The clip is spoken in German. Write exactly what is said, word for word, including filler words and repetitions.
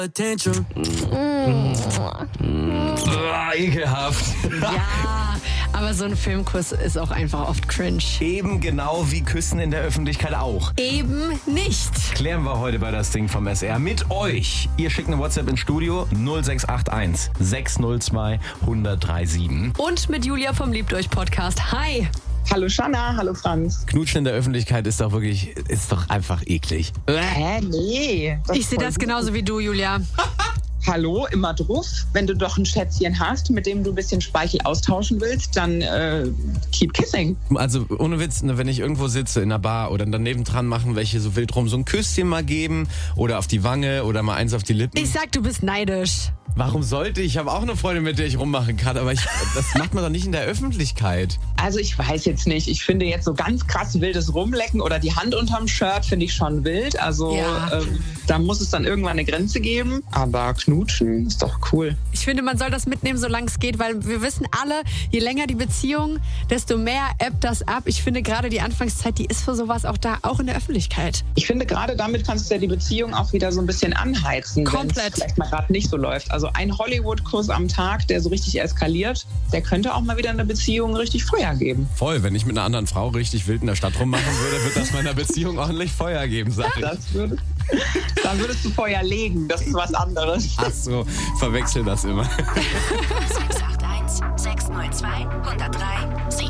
Attention. Mm. Mm. Oh, ekelhaft. Ja, aber so ein Filmkuss ist auch einfach oft cringe. Eben genau wie Küssen in der Öffentlichkeit auch. Eben nicht. Klären wir heute bei das Ding vom S R mit euch. Ihr schickt eine WhatsApp ins Studio null sechs acht eins sechs null zwei eins null drei sieben. Und mit Julia vom Liebt euch Podcast. Hi. Hallo Shanna, hallo Franz. Knutschen in der Öffentlichkeit ist doch wirklich, ist doch einfach eklig. Hä, nee. Ich sehe das genauso wie du, Julia. Hallo, immer drauf. Wenn du doch ein Schätzchen hast, mit dem du ein bisschen Speichel austauschen willst, dann äh, keep kissing. Also ohne Witz, ne, wenn ich irgendwo sitze in einer Bar oder daneben dran machen, welche so wild rum so ein Küsschen mal geben oder auf die Wange oder mal eins auf die Lippen. Ich sag, du bist neidisch. Warum sollte ich? Ich habe auch eine Freundin, mit der ich rummachen kann, aber ich, das macht man doch nicht in der Öffentlichkeit. Also ich weiß jetzt nicht. Ich finde jetzt so ganz krass wildes Rumlecken oder die Hand unterm Shirt finde ich schon wild. Also ja. ähm, da muss es dann irgendwann eine Grenze geben. Aber knutschen ist doch cool. Ich finde, man soll das mitnehmen, solange es geht, weil wir wissen alle, je länger die Beziehung, desto mehr ebbt das ab. Ich finde gerade die Anfangszeit, die ist für sowas auch da, auch in der Öffentlichkeit. Ich finde gerade damit kannst du ja die Beziehung auch wieder so ein bisschen anheizen, wenn es vielleicht mal gerade nicht so läuft. Also ein Hollywood-Kuss am Tag, der so richtig eskaliert, der könnte auch mal wieder eine Beziehung richtig Feuer geben. Voll, wenn ich mit einer anderen Frau richtig wild in der Stadt rummachen würde, würde das meiner Beziehung ordentlich Feuer geben, sag ich. Das würde, dann würdest du Feuer legen, das ist was anderes. Ach so, verwechsel das immer. sechs acht eins sechs null zwei eins null drei sieben.